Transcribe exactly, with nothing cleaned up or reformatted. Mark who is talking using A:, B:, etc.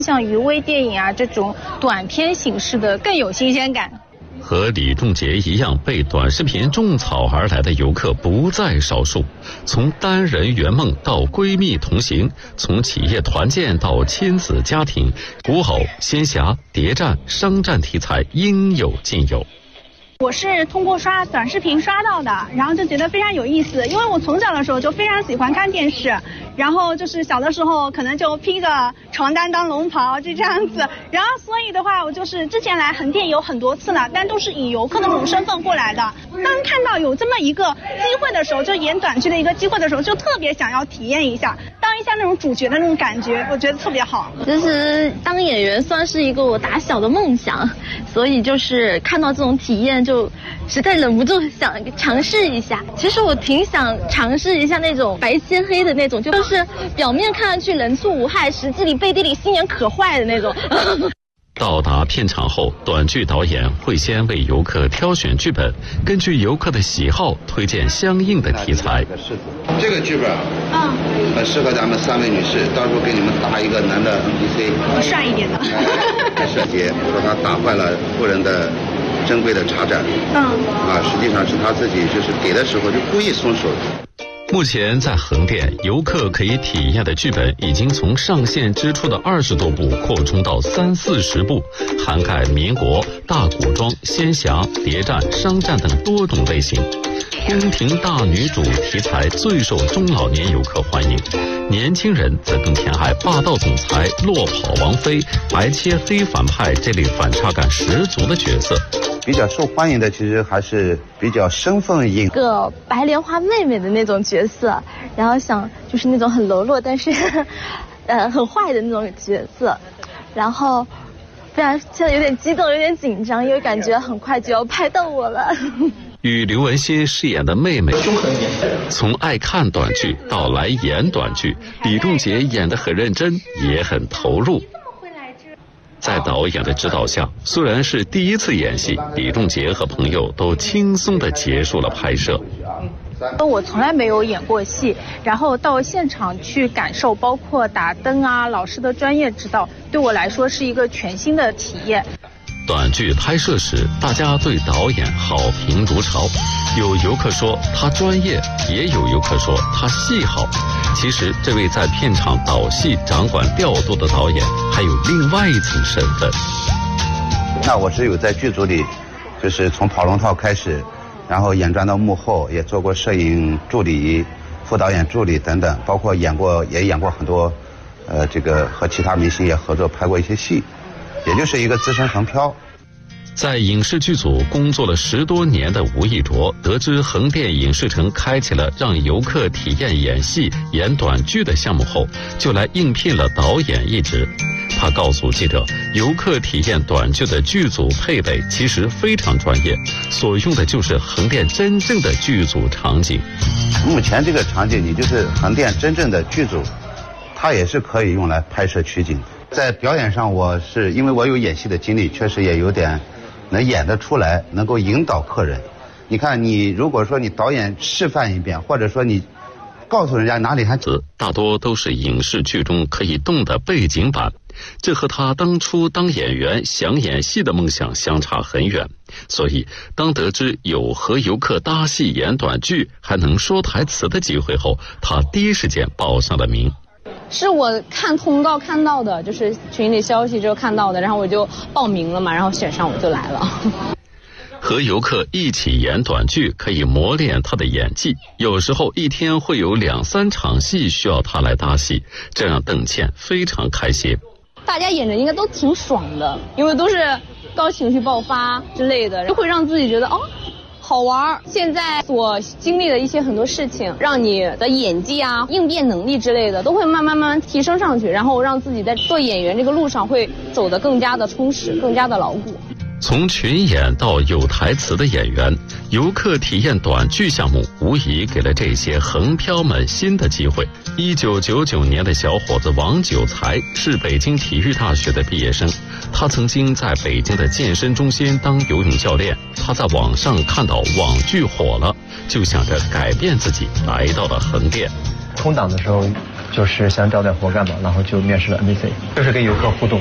A: 像余威电影啊这种短片形式的更有新鲜感。
B: 和李仲杰一样被短视频种草而来的游客不在少数，从单人圆梦到闺蜜同行，从企业团建到亲子家庭，古偶、仙侠、谍战、商战题材应有尽有。
A: 我是通过刷短视频刷到的，然后就觉得非常有意思，因为我从小的时候就非常喜欢看电视，然后就是小的时候可能就披个床单当龙袍就这样子，然后所以的话我就是之前来横店有很多次了，但都是以游客的那种身份过来的。当看到有这么一个机会的时候，就演短剧的一个机会的时候，就特别想要体验一下，当一下那种主角的那种感觉，我觉得特别好。
C: 就是当演员算是一个我打小的梦想，所以就是看到这种体验就实在忍不住想尝试一下。其实我挺想尝试一下那种白切黑的那种，就是表面看上去人畜无害，实际里背地里心眼可坏的那种。
B: 到达片场后，短剧导演会先为游客挑选剧本，根据游客的喜好推荐相应的题材。
D: 这个剧本嗯，很适合咱们三位女士，到时候给你们打一个男的 N P C，
A: 帅一点的。
D: 设计说他打坏了夫人的珍贵的茶盏，嗯，啊，实际上是他自己就是给的时候就故意松手。
B: 目前在横店，游客可以体验的剧本已经从上线之初的二十多部扩充到三四十部，涵盖民国、大古装、仙侠、谍战、商战等多种类型。宫廷大女主题材最受中老年游客欢迎，年轻人则更偏爱霸道总裁、落跑王妃、白切黑反派这类反差感十足的角色。
D: 比较受欢迎的其实还是比较身份隐
C: 个白莲花妹妹的那种角色，然后想就是那种很柔弱但是呃很坏的那种角色，然后非常现在有点激动有点紧张，因为感觉很快就要拍到我了。
B: 与刘文欣饰演的妹妹，从爱看短剧到来演短剧，李仲杰演得很认真也很投入。在导演的指导下，虽然是第一次演戏，李仲杰和朋友都轻松地结束了拍摄。
A: 我从来没有演过戏，然后到现场去感受，包括打灯啊、老师的专业指导，对我来说是一个全新的体验。
B: 短剧拍摄时，大家对导演好评如潮，有游客说他专业，也有游客说他戏好。其实这位在片场导戏、掌管调度的导演还有另外一层身份。
D: 那我是有在剧组里，就是从跑龙套开始，然后演转到幕后，也做过摄影助理、副导演助理等等，包括演过也演过很多，呃，这个和其他明星也合作拍过一些戏，也就是一个资深横漂。
B: 在影视剧组工作了十多年的吴亦卓，得知横店影视城开启了让游客体验演戏、演短剧的项目后，就来应聘了导演一职。他告诉记者，游客体验短剧的剧组配备其实非常专业，所用的就是横店真正的剧组场景。
D: 目前这个场景，你就是横店真正的剧组，它也是可以用来拍摄取景。在表演上，我是因为我有演戏的经历，确实也有点能演得出来，能够引导客人。你看，你如果说你导演示范一遍，或者说你告诉人家哪里还
B: 字，大多都是影视剧中可以动的背景板，这和他当初当演员想演戏的梦想相差很远。所以当得知有和游客搭戏演短剧还能说台词的机会后，他第一时间报上了名。
E: 是我看通告看到的，就是群里消息之后看到的，然后我就报名了嘛，然后选上我就来了。
B: 和游客一起演短剧可以磨练他的演技，有时候一天会有两三场戏需要他来搭戏，这让邓倩非常开心。
E: 大家演着应该都挺爽的，因为都是高情绪爆发之类的，就会让自己觉得哦好玩。现在所经历的一些很多事情，让你的演技啊、应变能力之类的都会慢慢慢慢提升上去，然后让自己在做演员这个路上会走得更加的充实，更加的牢固。
B: 从群演到有台词的演员，游客体验短剧项目无疑给了这些横漂们新的机会。一九九九年的小伙子王九才是北京体育大学的毕业生，他曾经在北京的健身中心当游泳教练。他在网上看到网剧火了，就想着改变自己，来到了横店。
F: 空档的时候就是想找点活干嘛，然后就面试了 N B C， 就是跟游客互动。